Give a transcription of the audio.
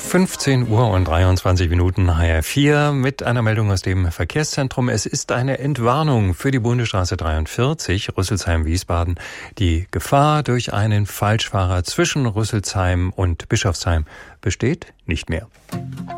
15 Uhr und 23 Minuten HR4 mit einer Meldung aus dem Verkehrszentrum. Es ist eine Entwarnung für die Bundesstraße 43, Rüsselsheim-Wiesbaden. Die Gefahr durch einen Falschfahrer zwischen Rüsselsheim und Bischofsheim besteht nicht mehr.